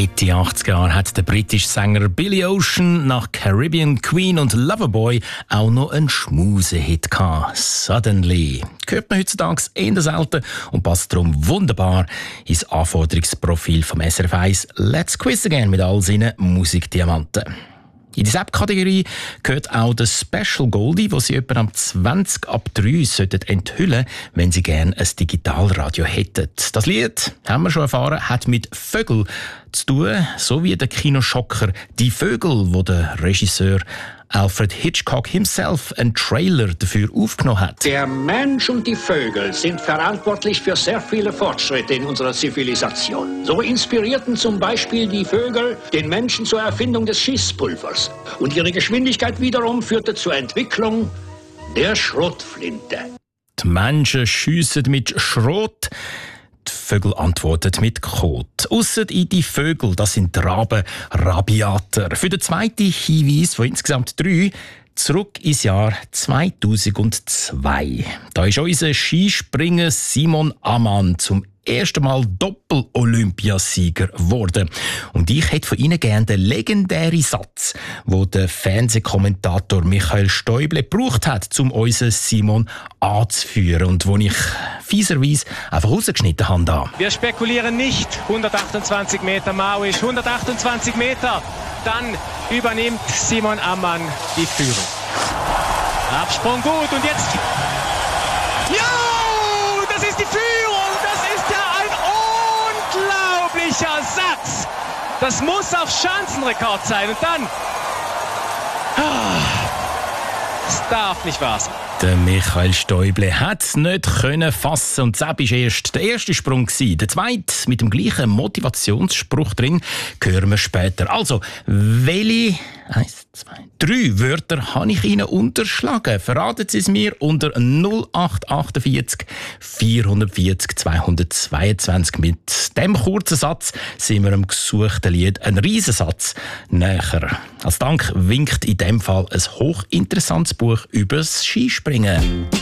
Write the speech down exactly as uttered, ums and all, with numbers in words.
Mitte achtziger Jahre hat der britische Sänger Billy Ocean nach Caribbean Queen und Loverboy auch noch einen Schmusehit gehabt. Suddenly. Hört man heutzutage eher selten und passt darum wunderbar ins Anforderungsprofil vom S R F eins Let's Quiz Again mit all seinen Musikdiamanten. In die Sepp-Kategorie gehört auch der Special Goldie, wo Sie etwa am zwanzig ab drei sollten enthüllen, wenn Sie gerne ein Digitalradio hätten. Das Lied, haben wir schon erfahren, hat mit Vögel zu tun, so wie der Kinoschocker «Die Vögel», wo der Regisseur Alfred Hitchcock himself einen Trailer dafür aufgenommen hat. Der Mensch und die Vögel sind verantwortlich für sehr viele Fortschritte in unserer Zivilisation. So inspirierten zum Beispiel die Vögel den Menschen zur Erfindung des Schießpulvers. Und ihre Geschwindigkeit wiederum führte zur Entwicklung der Schrotflinte. Die Menschen schiessen mit Schrot. Die Vögel antworten mit Kot. Ausser in die Vögel, das sind Raben, Rabiater. Für den zweiten Hinweis von insgesamt drei zurück ins Jahr zweitausendzwei. Da ist unser Skispringer Simon Ammann zum ersten Mal Doppel-Olympiasieger geworden. Und ich hätte von Ihnen gerne den legendären Satz, den der Fernsehkommentator Michael Stäuble gebraucht hat, um unseren Simon anzuführen und den ich fieserweise einfach rausgeschnitten habe. Da. Wir spekulieren nicht. hundertachtundzwanzig Meter, Mau ist hundertachtundzwanzig Meter. Dann übernimmt Simon Ammann die Führung. Absprung gut und jetzt... Ja, das ist die Führung! Satz. Das muss auf Schanzenrekord sein. Und dann... Es darf nicht wahr sein. Der Michael Stäuble hat es nicht können fassen und das war erst der erste Sprung gewesen. Der zweite mit dem gleichen Motivationsspruch drin hören wir später. Also, welche eins, zwei, drei Wörter habe ich Ihnen unterschlagen? Verraten Sie es mir unter null acht achtundvierzig vierhundertvierzig zweihundertzweiundzwanzig. Mit dem kurzen Satz sind wir am gesuchten Lied ein Riesensatz näher. Als Dank winkt in dem Fall ein hochinteressantes Buch über das Skispringen.